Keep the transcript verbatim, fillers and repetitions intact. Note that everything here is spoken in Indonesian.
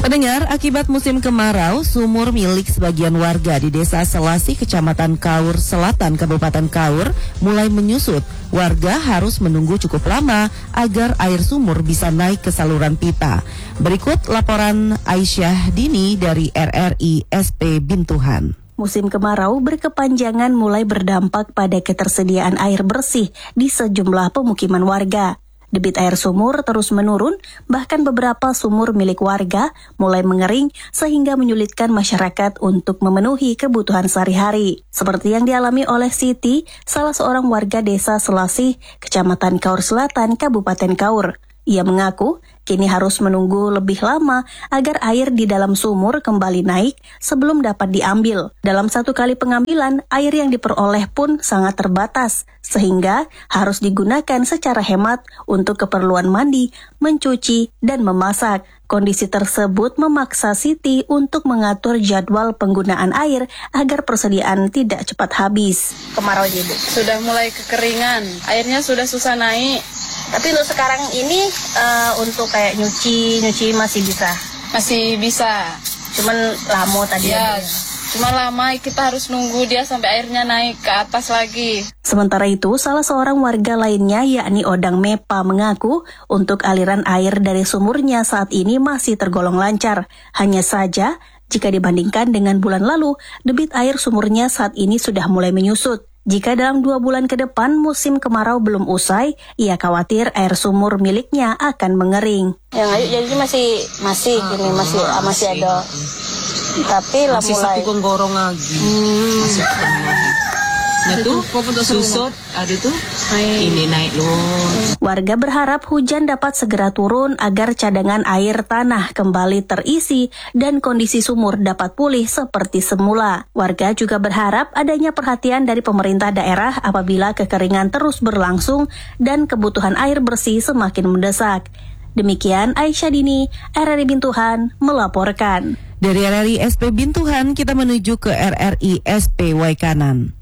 Pendengar, akibat musim kemarau, sumur milik sebagian warga di Desa Selasih, Kecamatan Kaur Selatan, Kabupaten Kaur, mulai menyusut. Warga harus menunggu cukup lama agar air sumur bisa naik ke saluran pipa. Berikut laporan Aisyah Dini dari R R I S P Bintuhan. Musim kemarau berkepanjangan mulai berdampak pada ketersediaan air bersih di sejumlah pemukiman warga. Debit air sumur terus menurun, bahkan beberapa sumur milik warga mulai mengering sehingga menyulitkan masyarakat untuk memenuhi kebutuhan sehari-hari. Seperti yang dialami oleh Siti, salah seorang warga Desa Selasih, Kecamatan Kaur Selatan, Kabupaten Kaur. Ia mengaku kini harus menunggu lebih lama agar air di dalam sumur kembali naik sebelum dapat diambil. Dalam satu kali pengambilan, air yang diperoleh pun sangat terbatas, sehingga harus digunakan secara hemat untuk keperluan mandi, mencuci, dan memasak. Kondisi tersebut memaksa Siti untuk mengatur jadwal penggunaan air agar persediaan tidak cepat habis. Kemarau aja, Bu. Sudah mulai kekeringan, airnya sudah susah naik. Tapi untuk sekarang ini uh, untuk kayak nyuci, nyuci masih bisa? Masih bisa. Cuman lama tadi ya. ya? Cuma lama, kita harus nunggu dia sampai airnya naik ke atas lagi. Sementara itu, salah seorang warga lainnya yakni Odang Mepa mengaku untuk aliran air dari sumurnya saat ini masih tergolong lancar. Hanya saja, jika dibandingkan dengan bulan lalu, debit air sumurnya saat ini sudah mulai menyusut. Jika dalam dua bulan ke depan musim kemarau belum usai, ia khawatir air sumur miliknya akan mengering. Yang ayo jadi masih masih ah, ini masih ah, masih ada. Tapi lah mulai. Masih satu penggorong lagi. Hmm. Masih nah tuh susut ada tuh ini naik loh. Warga berharap hujan dapat segera turun agar cadangan air tanah kembali terisi dan kondisi sumur dapat pulih seperti semula. Warga juga berharap adanya perhatian dari pemerintah daerah apabila kekeringan terus berlangsung dan kebutuhan air bersih semakin mendesak. Demikian Aisyah Dini, R R I Bintuhan melaporkan. Dari R R I S P Bintuhan kita menuju ke R R I S P Waikanan.